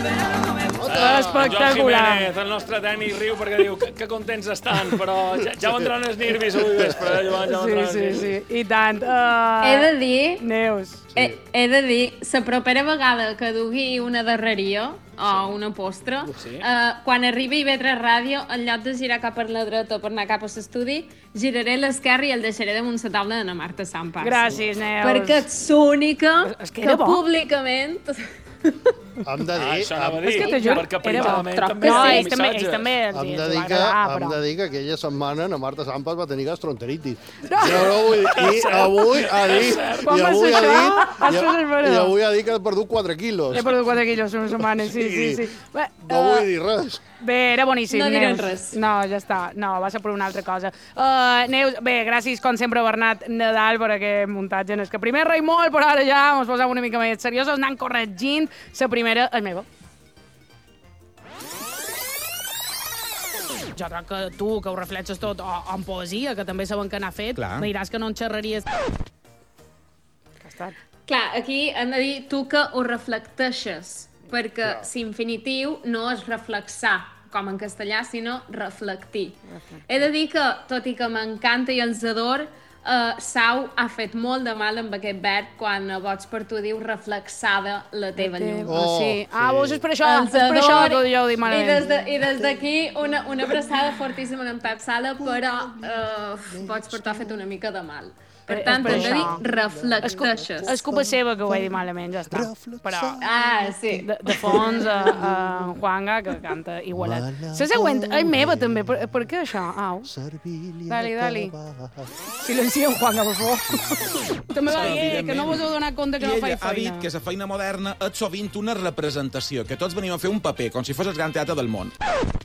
Espectacular. Joan Jiménez, el nostre tècnic, riu perquè diu que contents estan, però ja vendran els nervis avui vespre, Joan, ja vendran els nervis. Sí, i tant. He de dir... Neus. He de dir, la propera vegada que dugui una darreria o una postre, quan arribi a IB3 Ràdio, en lloc de girar cap a la dreta per anar cap a l'estudi, giraré a l'esquerra i el deixaré damunt la taula de la Marta Sampas. Gràcies, Neus. Perquè ets l'única que públicament... Hem de dir... Això anava a dir, que t'ho juro, perquè era bo. privadament també No, hi ha ells també Hem de dir que aquella setmana la Marta Sampas va tenir gastroenteritis. No. Jo no vull dir... I avui ha dit... Quan va ser això? I avui ha dit que ha perdut 4 quilos. He perdut 4 quilos una setmana, sí. No vull dir res. Bé, era boníssim, no direm Neus. Res. No, ja està. No, va ser per una altra cosa. Neus, bé, gràcies, com sempre, Bernat Nadal, per aquest muntatge. És que primer rei molt, però ara ja ens posem una mica més seriosos, anant corregint. La primera és meva. Jo crec que tu, que ho reflexes tot en poesia, que també saben que n'ha fet, me diràs que no en xerraries... Que ha estat? Clar, aquí hem de dir tu que ho reflecteixes, perquè l'infinitiu no és reflexar, com en castellà, sinó reflectir. He de dir que, tot i que m'encanta i els ador, Sau ha fet molt de mal amb aquest verb quan a Vots per tu diu reflexada la teva llum. Sí. Vos és per això, que jo ho dic malament. I des d'aquí una abraçada fortíssima en Pep Sala, però Vots per tu ha fet una mica de mal. Per tant, hem de dir reflecteixes. És culpa seva que ho he dit malament, ja està. Però, sí. De fons, Juanga, que canta igualet. La següent és meva, també. Per què això? Au. Dali. Silencia, Juanga, per favor. També va dir que no vos heu donat compte que no faig feina. Ha dit que la feina moderna és sovint una representació, que tots venim a fer un paper, com si fos el gran teatre del món.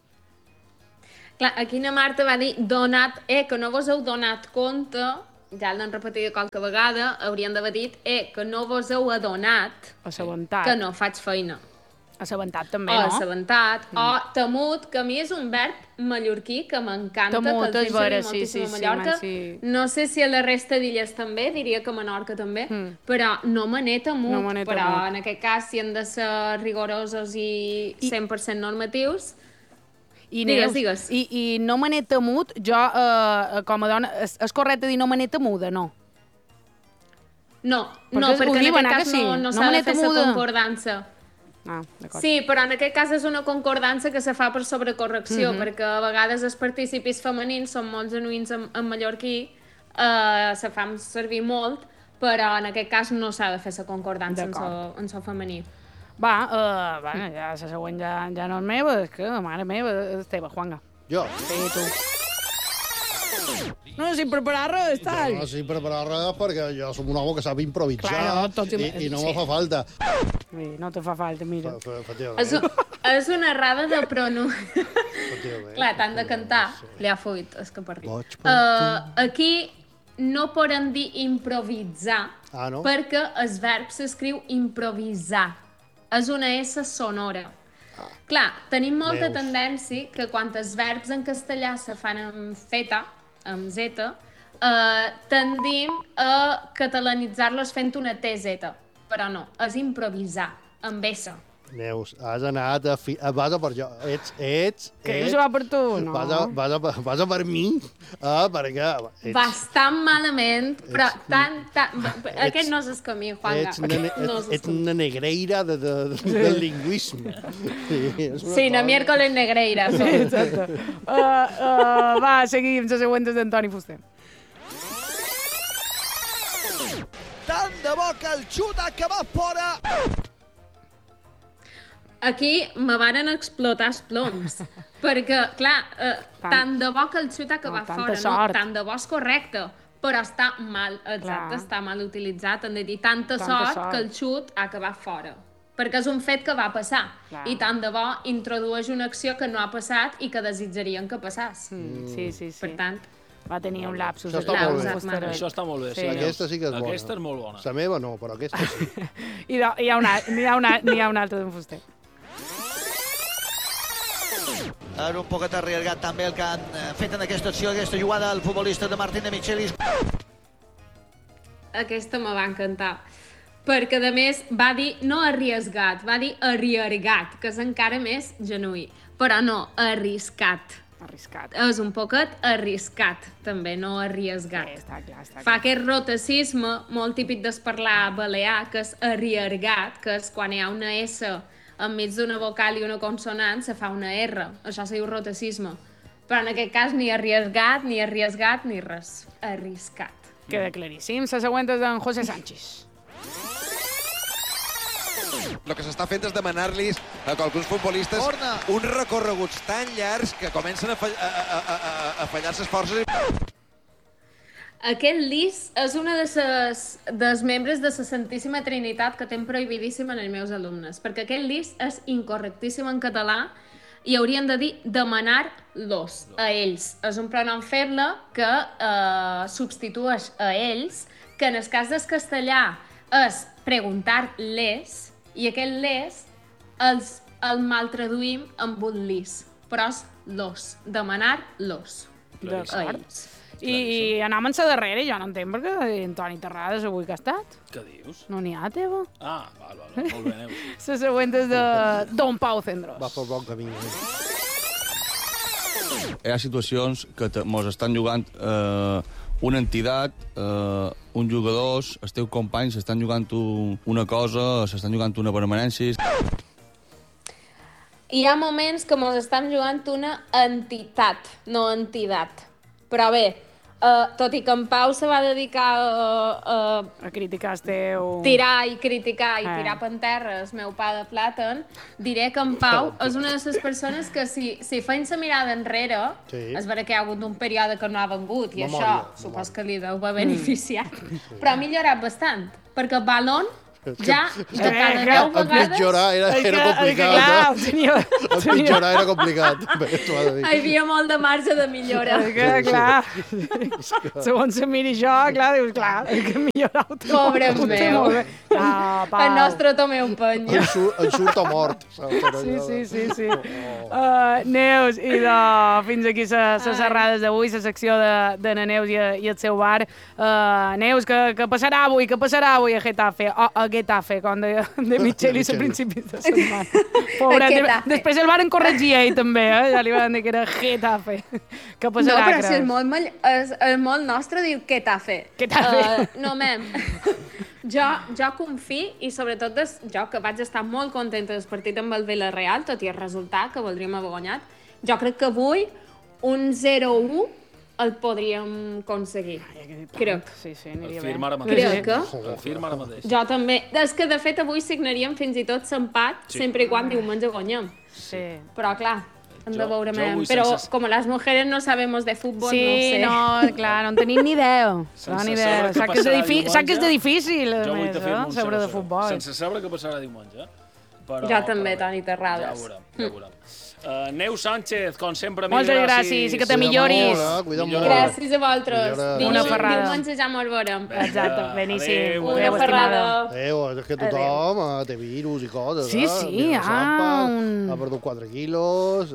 Clar, aquí na Marta va dir que no vos heu donat compte, ja l'han repetit qualque vegada, haurien d'haver dit que no vos heu adonat que no faig feina. Assabentat també, no? O assabentat, o temut, que a mi és un verb mallorquí que m'encanta, que el fem servir moltíssim a Mallorca. No sé si a la resta d'illes també, diria que a Menorca també, però no me n'he temut. Però en aquest cas, si han de ser rigorosos i 100% normatius... Digues. I no me n'he temut, jo, com a dona, és correcte dir no me n'he temuda, no? No, perquè en aquest cas no s'ha de fer la concordança. Sí, però en aquest cas és una concordança que se fa per sobrecorrecció, perquè a vegades els participis femenins són molt genuïns en mallorquí, se fan servir molt, però en aquest cas no s'ha de fer la concordança en so femení. Ja la següent ja no és meva, és que, mare meva, és teva, Juanga. Jo? Sí, tu. No, sin preparar res, tal. No, sin preparar res, perquè jo som un home que sap improvisar i no me fa falta. No te fa falta, mira. És una errada de pronom. Clar, tant de cantar, li ha fuit, és que per dir. Aquí no podem dir improvisar, perquè el verb s'escriu improvisar. És una S sonora. Clar, tenim molta tendència que quan els verbs en castellà se fan amb zeta, tendim a catalanitzar-los fent una TZ, però no, és improvisar, amb S. Neus, has anat vas a per jo. Ets... Que no va per tu, no? Vas a per mi, perquè... Bastant malament, però aquest no és el camí, Juanga. Ets una negreira del lingüisme. Sí, una miércoles negreira. Exacte. Va, seguim, la següent és d'Antoni Fuster. Tant de bo que el xut ha acabat fora... Aquí me varen explotar els ploms, perquè, clar, tant de bo que el xut ha acabat fora, no? Tant de bo és correcte, però està mal, exacte, està mal utilitzat. Hem de dir tanta sort que el xut ha acabat fora, perquè és un fet que va passar, i tant de bo introdueix una acció que no ha passat i que desitjarien que passés. Sí. Per tant... Va tenir un lapsus. Això està molt bé. Aquesta sí que és bona. Aquesta és molt bona. La meva no, però aquesta sí. N'hi ha una altra d'en Fuster. Era un poquet arriesgat també el que han fet en aquesta acció, aquesta jugada, el futbolista de Martín de Michelis. Aquesta me va encantar. perquè a més va dir no arriesgat, va dir arriesgat, que és encara més genuí, però no, arriscat. Arriscat. És un poquet arriscat, també, no arriesgat. Sí, està clar. Fa aquest rotacisme molt típic del parlar balear, que és arriesgat, que és quan hi ha una S enmig d'una vocal i una consonant, se fa una R. Això se diu rotacisme. Però en aquest cas ni arriesgat, ni res. Arriscat. Queda claríssim. La següent és d'en José Sánchez. El que s'està fent és demanar-los a alguns futbolistes uns recorreguts tan llargs que comencen a fallar-se forces. Aquest lis és una dels membres de la Santíssima Trinitat que tenen prohibidíssim en els meus alumnes, perquè aquest lis és incorrectíssim en català i haurien de dir demanar-los a ells. És un pronom feble que substitueix a ells, que en el cas del castellà és preguntar-les, i aquest les el maltraduïm amb un lis, però és los, demanar-los. D'acord. I anem en la darrera, jo no entenc perquè en Toni Terrades avui que ha estat. Què dius? No n'hi ha, teva? Ah, val, molt bé, Neus. La següent és de Don Pau Cendros. Va pel bon camí. Hi ha situacions que mos estan jugant una entitat, uns jugadors, els teus companys s'estan jugant una cosa, s'estan jugant una permanència. Hi ha moments que mos estan jugant una entitat, no entitat. Però bé, tot i que en Pau se va dedicar a criticar el teu... tirar i criticar i tirar per terra el meu pa de plàtan, diré que en Pau és una de les persones que si feim la mirada enrere, és vera que hi ha hagut un període que no ha vengut i això supos que li deu haver beneficiat, però ha millorat bastant, perquè Balón ja de cada 10 vegades... Empitjorar era complicat. Empitjorar era complicat. Hi havia molt de marge de millora. Clar. Segons se miri jo, clar, dius, clar, que millorar ho té. Pobre meu. El nostre Tomeu un peny. Ensurt o mort. Sí. Neus, i fins aquí les xerrades d'avui, la secció de la Neus i el seu bar. Neus, què passarà avui a Getafe? A Getafe, com de Michelis a principis de setmana. Pobre, després el van corregir ell també, ja li van dir que era Getafe. Què passarà? No, però si el molt nostre diu Getafe. No, mem. Jo confio, i sobretot jo que vaig estar molt contenta del partit amb el Villarreal, tot i el resultat, que voldríem haver guanyat, jo crec que avui un 0-1 el podríem aconseguir. Crec. Sí, aniria bé. El firma ara mateix. Crec que... El firma ara mateix. Jo també. És que, de fet, avui signaríem fins i tot l'empat, sempre i quan diumenge guanyem. Sí. Però, clar, hem de veure més. Però, com les mujeres no sabemos de futbol, no sé. Sí, no, clar, no en tenim ni idea. Saps que és de difícil, saber de futbol. Sense saber què passarà diumenge. Jo també, Toni Terrades. Ja veurem. Neus Sánchez, com sempre, moltes gràcies i que te milloris. Gràcies a vosaltres. Una ferrada. Diumenge ja me'l veurem. Exacte, beníssim. Una ferrada. És que tothom té virus i coses. Sí, ha perdut 4 quilos.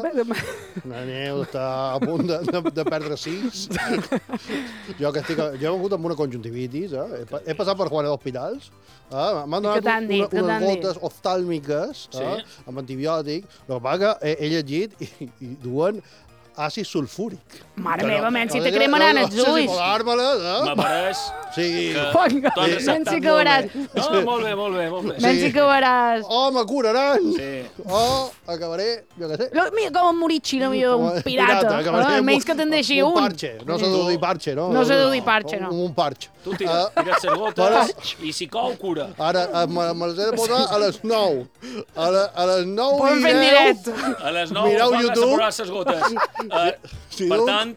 La Neus està a punt de perdre 6. Jo he hagut amb una conjuntivitis. He passat per Juanet d'hospitals. M'han donat unes gotes oftàlmiques amb antibiòtic. El que passa que he llegit i duen àcid sulfúric. Mare meva, men, si te cremaran els ulls. M'apareix. Sí. Men, si que veuràs. No, molt bé. Men, si que veuràs. Me curaran. Acabaré, jo què sé. Mira com en Morici, un pirata. Almenys que te'n deixi un. Un parche. No s'ha de dir parche, no? No s'ha de dir parche, no. Un parche. Tu tira't les gotes i si cou, cura. Ara me'ls he de posar a les 9. A les 9 podem fer en directe. A les 9 van a separar les gotes. Per tant,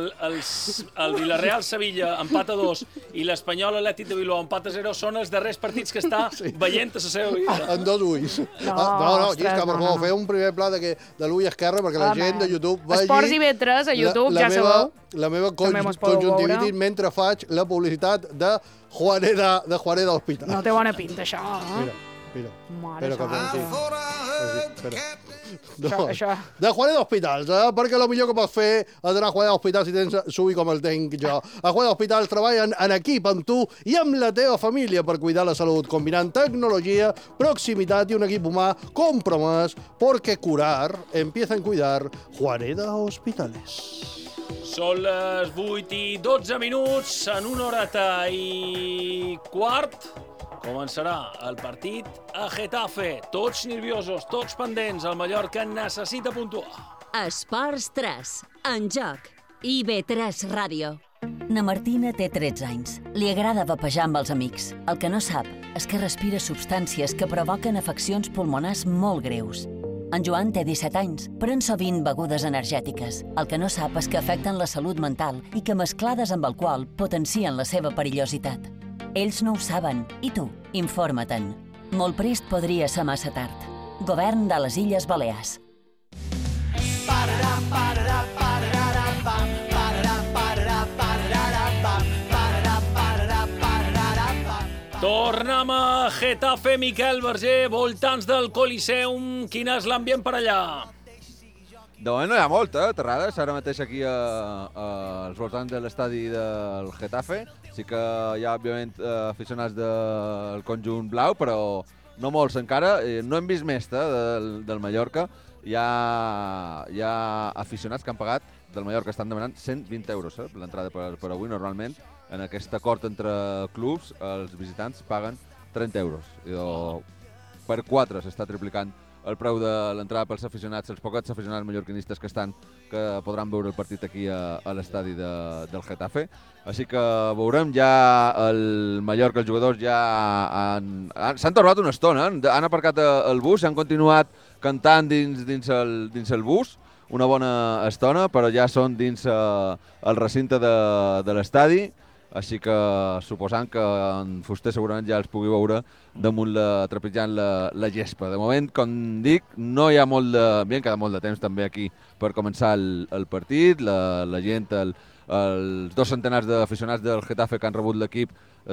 el Villarreal-Sevilla empat a 2 i l'Espanyol Atlètic de Bilbao empat a 0 són els darrers partits que està veient a la seva vida. En 2 ulls. No, Llisca, per favor, fer un primer pla de l'ull esquerre perquè la gent de YouTube vegi... Esports i Vetres a YouTube, ja sabeu. La meva conjuntivitis mentre faig la publicitat de Juaneda d'Hospital. No té bona pinta, això. Mira. Mare santa. Això. De Juanet Hospitals, perquè el millor que pots fer és anar a Juanet Hospitals si tens suï com el tenc jo. A Juanet Hospitals treballen en equip amb tu i amb la teva família per cuidar la salut, combinant tecnologia, proximitat i un equip humà compromès, perquè curar empieza en cuidar. Juanet Hospitales. Són les 8:12, en una horeta i quart començarà el partit a Getafe. Tots nerviosos, tots pendents. El Mallorca necessita puntuar. Esports 3, en joc. IB3 Ràdio. Na Martina té 13 anys. Li agrada vapejar amb els amics. El que no sap és que respira substàncies que provoquen afeccions pulmonars molt greus. En Joan té 17 anys, pren sovint begudes energètiques. El que no sap és que afecten la salut mental i que mesclades amb alcohol potencien la seva perillositat. Ells no ho saben, i tu, informa-te'n. Molt prest podria ser massa tard. Govern de les Illes Balears. Tornem a Getafe, Miquel Verger, voltants del Coliseum. Quin és l'ambient per allà? De moment no hi ha molta, Terrades, ara mateix aquí als voltants de l'estadi del Getafe. Sí que hi ha, òbviament, aficionats del conjunt blau, però no molts encara. No hem vist més del Mallorca. Hi ha aficionats que han pagat del Mallorca, estan demanant 120 euros l'entrada per avui. Normalment, en aquest acord entre clubs, els visitants paguen 30 euros. Per 4 s'està triplicant el preu de l'entrada pels aficionats, els pocs aficionats mallorquinistes que podran veure el partit aquí a l'estadi del Getafe. Així que veurem ja el Mallorca, els jugadors ja s'han tornat una estona, han aparcat el bus i han continuat cantant dins el bus una bona estona, però ja són dins el recinte de l'estadi. Així que suposant que en Fuster segurament ja els pugui veure damunt trepitjant la gespa. De moment, com dic, no hi ha molt de... queda molt de temps també aquí per començar el partit. La gent, els 2 centenars d'aficionats del Getafe que han rebut l'equip